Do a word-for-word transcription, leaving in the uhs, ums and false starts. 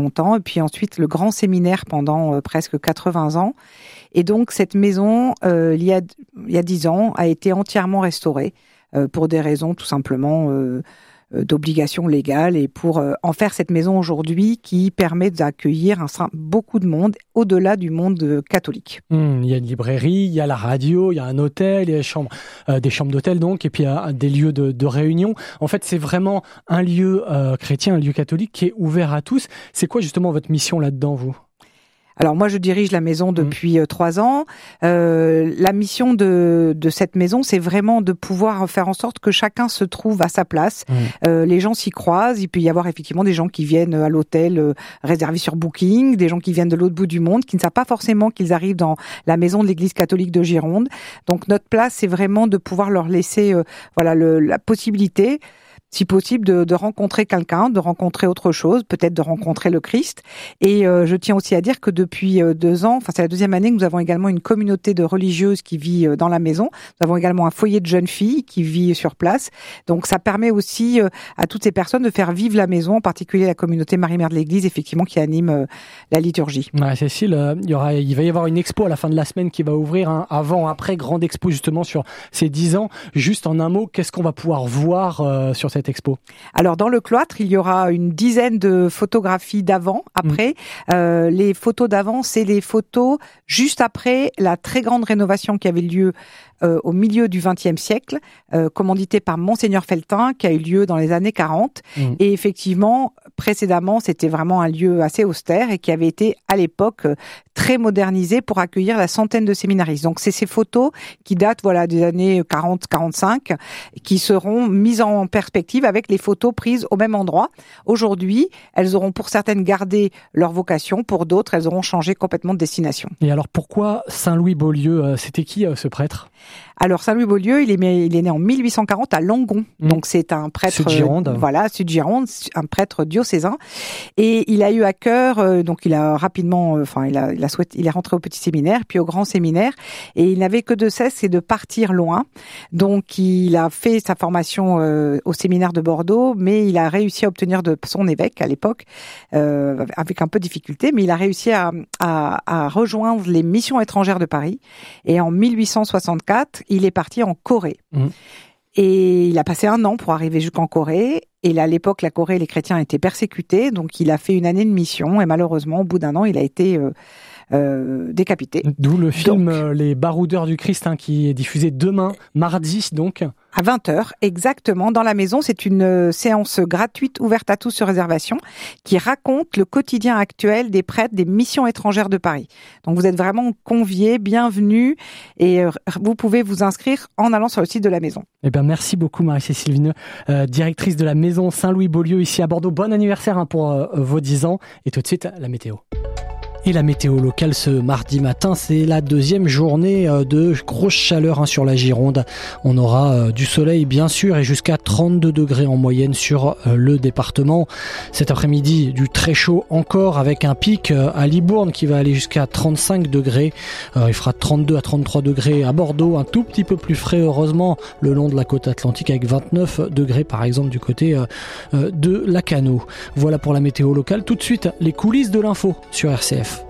longtemps, et puis ensuite le grand séminaire pendant euh, presque quatre-vingts ans. Et donc cette maison, euh, il y a il y a dix ans, a été entièrement restaurée euh, pour des raisons tout simplement euh, d'obligation légale et pour euh, en faire cette maison aujourd'hui qui permet d'accueillir un, beaucoup de monde au-delà du monde catholique. Mmh, il y a une librairie, il y a la radio, il y a un hôtel, il y a des chambres, euh, des chambres d'hôtel donc, et puis il y a des lieux de, de réunion. En fait, c'est vraiment un lieu euh, chrétien, un lieu catholique qui est ouvert à tous. C'est quoi justement votre mission là-dedans, vous ? Alors moi, je dirige la maison depuis mmh. trois ans. Euh, la mission de, de cette maison, c'est vraiment de pouvoir faire en sorte que chacun se trouve à sa place. Mmh. Euh, les gens s'y croisent. Il peut y avoir effectivement des gens qui viennent à l'hôtel euh, réservé sur Booking, des gens qui viennent de l'autre bout du monde, qui ne savent pas forcément qu'ils arrivent dans la maison de l'Église catholique de Gironde. Donc notre place, c'est vraiment de pouvoir leur laisser euh, voilà le, la possibilité, si possible, de, de rencontrer quelqu'un, de rencontrer autre chose, peut-être de rencontrer le Christ. Et euh, je tiens aussi à dire que depuis euh, deux ans, enfin c'est la deuxième année que nous avons également une communauté de religieuses qui vit euh, dans la maison. Nous avons également un foyer de jeunes filles qui vit sur place. Donc ça permet aussi euh, à toutes ces personnes de faire vivre la maison, en particulier la communauté Marie-Mère de l'Église, effectivement, qui anime euh, la liturgie. Ouais, Cécile, euh, il y aura, il va y avoir une expo à la fin de la semaine qui va ouvrir, hein, avant, après, grande expo justement sur ces dix ans. Juste en un mot, qu'est-ce qu'on va pouvoir voir euh, sur cette expo ? Alors dans le cloître, il y aura une dizaine de photographies d'avant, après. Mmh. Euh, les photos d'avant, c'est les photos juste après la très grande rénovation qui avait lieu euh, au milieu du vingtième siècle, euh, commanditée par Monseigneur Feltin, qui a eu lieu dans les années quarante. Mmh. Et effectivement, précédemment, c'était vraiment un lieu assez austère et qui avait été à l'époque très modernisé pour accueillir la centaine de séminaristes. Donc c'est ces photos qui datent voilà des années quarante quarante-cinq qui seront mises en perspective avec les photos prises au même endroit. Aujourd'hui, elles auront pour certaines gardé leur vocation, pour d'autres, elles auront changé complètement de destination. Et alors pourquoi Saint-Louis-Beaulieu ? C'était qui ce prêtre ? Alors Saint-Louis-Beaulieu, il est, il est né en mille huit cent quarante à Langon. Mmh. Donc c'est un prêtre Sud-Gironde. Euh, voilà, Sud-Gironde, un prêtre diocésain. Et il a eu à cœur, euh, donc il a rapidement, enfin euh, il a, il a souhaité, il est rentré au petit séminaire, puis au grand séminaire, et il n'avait que de cesse, c'est de partir loin. Donc il a fait sa formation euh, au séminaire de Bordeaux, mais il a réussi à obtenir de son évêque à l'époque, euh, avec un peu de difficulté, mais il a réussi à, à, à rejoindre les missions étrangères de Paris. Et en mille huit cent soixante-quatre, il est parti en Corée. Mmh. Et il a passé un an pour arriver jusqu'en Corée. Et là, à l'époque, la Corée, les chrétiens étaient persécutés. Donc, il a fait une année de mission. Et malheureusement, au bout d'un an, il a été euh, euh, décapité. D'où le film donc, Les Baroudeurs du Christ, hein, qui est diffusé demain, mardi, donc. À vingt heures, exactement, dans la maison. C'est une euh, séance gratuite, ouverte à tous sur réservation, qui raconte le quotidien actuel des prêtres des missions étrangères de Paris. Donc, vous êtes vraiment conviés, bienvenus, et euh, vous pouvez vous inscrire en allant sur le site de la maison. Eh bien, merci beaucoup, Marie-Cécile Vineux, euh, directrice de la maison Saint-Louis-Beaulieu, ici à Bordeaux. Bon anniversaire hein, pour euh, vos dix ans. Et tout de suite, la météo. Et la météo locale ce mardi matin, c'est la deuxième journée de grosse chaleur hein, sur la Gironde. On aura euh, du soleil bien sûr et jusqu'à trente-deux degrés en moyenne sur euh, le département. Cet après-midi, du très chaud encore avec un pic euh, à Libourne qui va aller jusqu'à trente-cinq degrés. Euh, il fera trente-deux à trente-trois degrés à Bordeaux, un tout petit peu plus frais heureusement le long de la côte atlantique avec vingt-neuf degrés par exemple du côté euh, euh, de Lacanau. Voilà pour la météo locale. Tout de suite, les coulisses de l'info sur R C F.